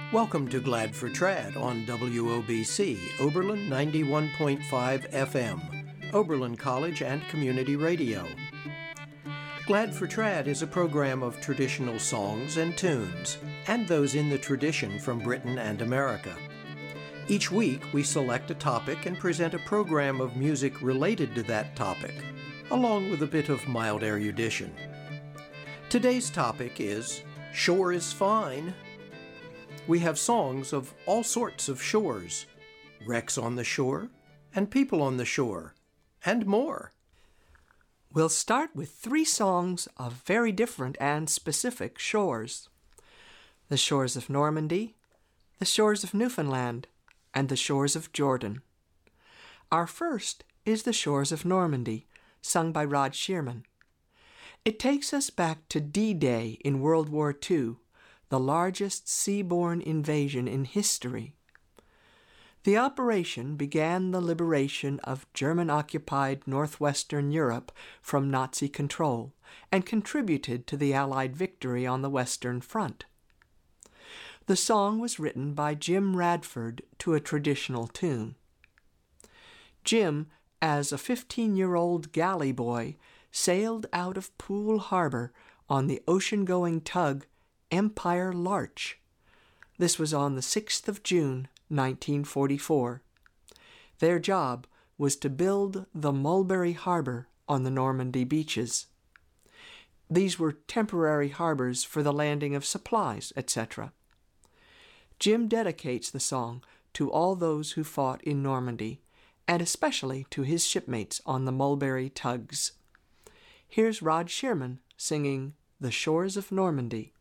Welcome to Glad for Trad on WOBC, Oberlin 91.5 FM, Oberlin College and Community Radio. Glad for Trad is a program of traditional songs and tunes, and those in the tradition from Britain and America. Each week we select a topic and present a program of music related to that topic, along with a bit of mild erudition. Today's topic is Shore is Fine. We have songs of all sorts of shores, wrecks on the shore, and people on the shore, and more. We'll start with 3 songs of very different and specific shores. The shores of Normandy, the shores of Newfoundland, and the shores of Jordan. Our first is The Shores of Normandy, sung by Rod Shearman. It takes us back to D-Day in World War II, the largest seaborne invasion in history. The operation began the liberation of German-occupied northwestern Europe from Nazi control and contributed to the Allied victory on the Western Front. The song was written by Jim Radford to a traditional tune. Jim, as a 15-year-old galley boy, sailed out of Poole Harbor on the ocean-going tug Empire Larch. This was on the 6th of June, 1944. Their job was to build the Mulberry Harbor on the Normandy beaches. These were temporary harbors for the landing of supplies, etc. Jim dedicates the song to all those who fought in Normandy, and especially to his shipmates on the Mulberry tugs. Here's Rod Shearman singing The Shores of Normandy.